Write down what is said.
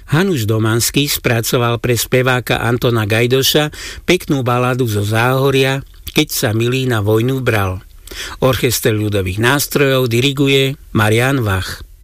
Hanuš Domanský spracoval pre speváka Antona Gajdoša peknú baladu zo Záhoria Keď sa milý na vojnu bral. Orchester ľudových nástrojov diriguje Marián Vach.